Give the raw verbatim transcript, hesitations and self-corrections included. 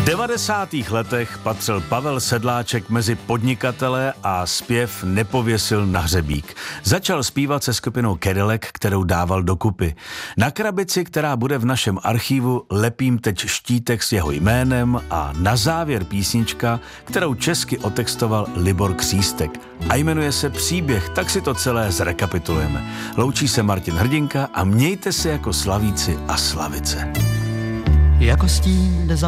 V devadesátých letech patřil Pavel Sedláček mezi podnikatele a zpěv nepověsil na hřebík. Začal zpívat se skupinou Cadillac, kterou dával dokupy. Na krabici, která bude v našem archivu, lepím teď štítek s jeho jménem a na závěr písnička, kterou česky otextoval Libor Křístek. A jmenuje se Příběh, tak si to celé zrekapitulujeme. Loučí se Martin Hrdinka a mějte se jako slavíci a slavice. Jako stín